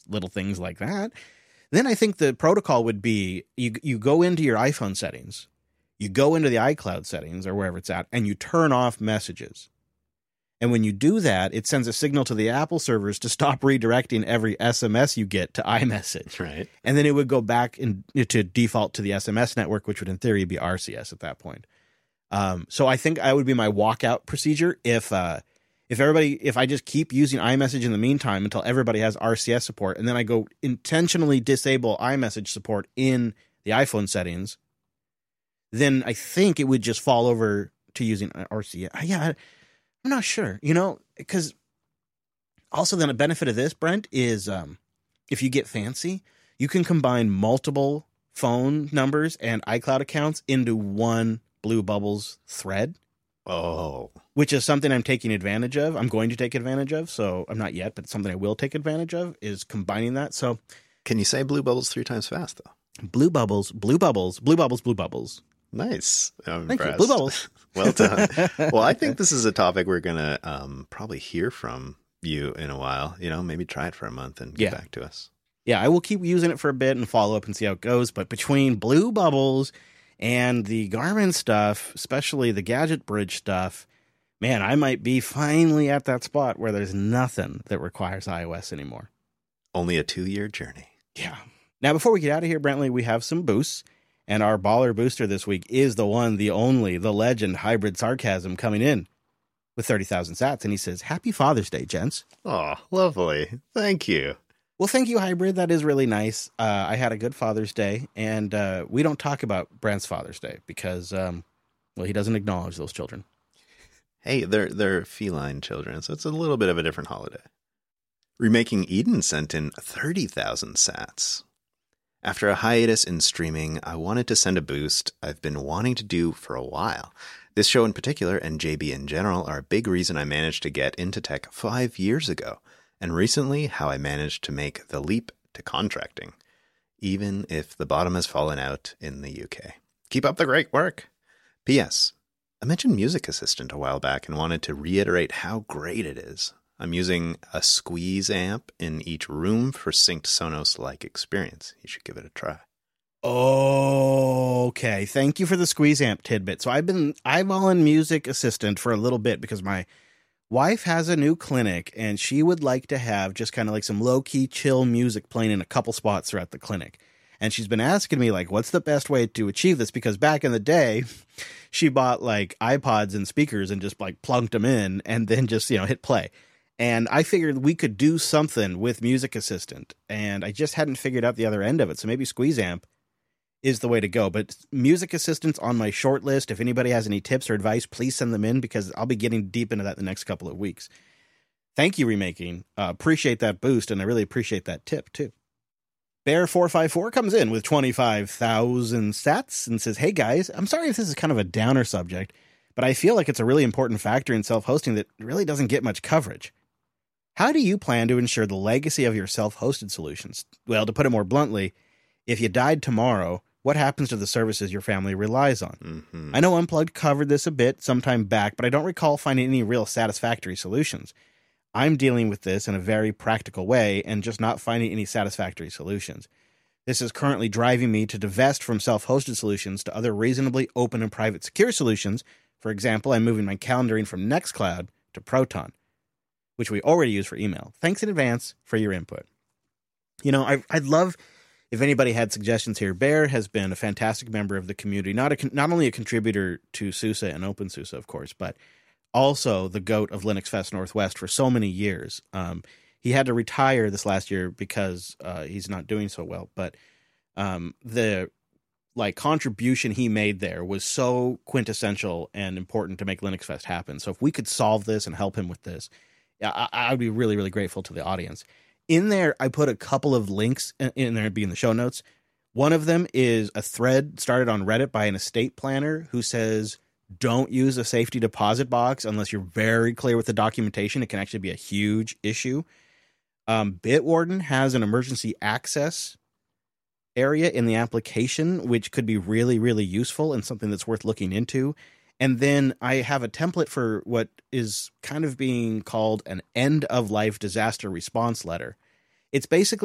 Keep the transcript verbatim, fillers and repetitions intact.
little things like that. Then I think the protocol would be you you go into your iPhone settings, you go into the iCloud settings or wherever it's at, and you turn off messages. And when you do that, it sends a signal to the Apple servers to stop redirecting every S M S you get to iMessage. Right. And then it would go back in, to default to the S M S network, which would in theory be R C S at that point. Um, so I think that would be my walkout procedure if uh, if everybody if I just keep using iMessage in the meantime until everybody has R C S support, and then I go intentionally disable iMessage support in the iPhone settings, then I think it would just fall over to using R C S. Yeah. I'm not sure, you know, because also then a benefit of this, Brent, is um, if you get fancy, you can combine multiple phone numbers and iCloud accounts into one Blue Bubbles thread. Oh. Which is something I'm taking advantage of. I'm going to take advantage of. So I'm not yet, but it's something I will take advantage of is combining that. So can you say Blue Bubbles three times fast, though? Blue Bubbles, Blue Bubbles, Blue Bubbles, Blue Bubbles. Nice. I'm Thank impressed. you. Blue Bubbles. Well done. Well, I think this is a topic we're going to um, probably hear from you in a while. You know, maybe try it for a month and get yeah. back to us. Yeah, I will keep using it for a bit and follow up and see how it goes. But between Blue Bubbles and the Garmin stuff, especially the Gadget Bridge stuff, man, I might be finally at that spot where there's nothing that requires iOS anymore. Only a two-year journey. Yeah. Now, before we get out of here, Brentley, we have some boosts. And our baller booster this week is the one, the only, the legend, Hybrid Sarcasm, coming in with thirty thousand sats. And he says, Happy Father's Day, gents. Oh, lovely. Thank you. Well, thank you, Hybrid. That is really nice. Uh, I had a good Father's Day. And uh, we don't talk about Brent's Father's Day because, um, well, he doesn't acknowledge those children. Hey, they're, they're feline children, so it's a little bit of a different holiday. Remaking Eden sent in thirty thousand sats. After a hiatus in streaming, I wanted to send a boost I've been wanting to do for a while. This show in particular, and J B in general, are a big reason I managed to get into tech five years ago, and recently how I managed to make the leap to contracting, even if the bottom has fallen out in the U K. Keep up the great work. P S. I mentioned Music Assistant a while back and wanted to reiterate how great it is. I'm using a Squeeze amp in each room for synced Sonos-like experience. You should give it a try. Okay. Thank you for the Squeeze amp tidbit. So I've been eyeballing Music Assistant for a little bit because my wife has a new clinic and she would like to have just kind of like some low-key chill music playing in a couple spots throughout the clinic. And she's been asking me, like, what's the best way to achieve this? Because back in the day, she bought like iPods and speakers and just like plunked them in and then just, you know, hit play. And I figured we could do something with Music Assistant, and I just hadn't figured out the other end of it. So maybe Squeeze Amp is the way to go. But Music Assistant's on my short list. If anybody has any tips or advice, please send them in because I'll be getting deep into that in the next couple of weeks. Thank you, Remaking. Uh, appreciate that boost, and I really appreciate that tip, too. Bear four five four comes in with twenty-five thousand sats and says, Hey, guys, I'm sorry if this is kind of a downer subject, but I feel like it's a really important factor in self-hosting that really doesn't get much coverage. How do you plan to ensure the legacy of your self-hosted solutions? Well, to put it more bluntly, if you died tomorrow, what happens to the services your family relies on? Mm-hmm. I know Unplugged covered this a bit sometime back, but I don't recall finding any real satisfactory solutions. I'm dealing with this in a very practical way and just not finding any satisfactory solutions. This is currently driving me to divest from self-hosted solutions to other reasonably open and private secure solutions. For example, I'm moving my calendaring from Nextcloud to Proton, which we already use for email. Thanks in advance for your input. You know, I, I'd love if anybody had suggestions here. Bear has been a fantastic member of the community, not a, not only a contributor to SUSE and OpenSUSE, of course, but also the GOAT of Linux Fest Northwest for so many years. Um, he had to retire this last year because uh, he's not doing so well, but um, the like contribution he made there was so quintessential and important to make Linux Fest happen. So if we could solve this and help him with this, I, I would be really, really grateful to the audience. In there, I put a couple of links in, in there, be in the show notes. One of them is a thread started on Reddit by an estate planner who says, don't use a safety deposit box unless you're very clear with the documentation. It can actually be a huge issue. Um, Bitwarden has an emergency access area in the application, which could be really, really useful and something that's worth looking into. And then I have a template for what is kind of being called an end-of-life disaster response letter. It's basically